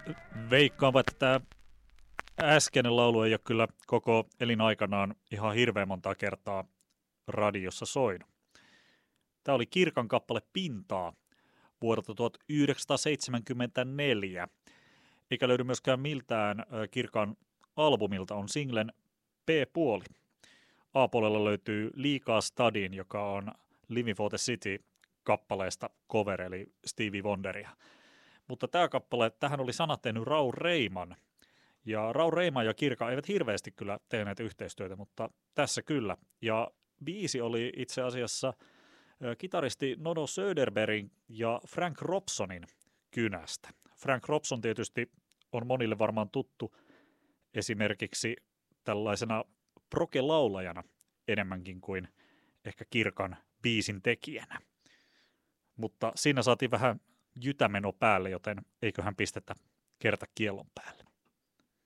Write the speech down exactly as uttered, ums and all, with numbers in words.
veikkaanpa, että tämä äskeinen laulu ei ole kyllä koko elinaikanaan ihan hirveän montaa kertaa radiossa soinut. Tämä oli Kirkan kappale Pintaa vuodelta tuhatyhdeksänsataaseitsemänkymmentäneljä, eikä löydy myöskään miltään Kirkan albumilta, on singlen B-puoli. A-puolella löytyy Liikaa Stadin, joka on Living for the City kappaleesta cover, eli Stevie Wonderia. Mutta tämä kappale, tähän oli sanat tehnyt Raul Reiman. Ja Raul Reiman ja Kirka eivät hirveästi kyllä tehneet yhteistyötä, mutta tässä kyllä. Ja biisi oli itse asiassa kitaristi Nono Söderbergin ja Frank Robsonin kynästä. Frank Robson tietysti on monille varmaan tuttu esimerkiksi tällaisena proge-laulajana enemmänkin kuin ehkä Kirkan biisin tekijänä. Mutta siinä saatiin vähän jytämeno päälle, joten eiköhän pistetä kerta kiellon päälle.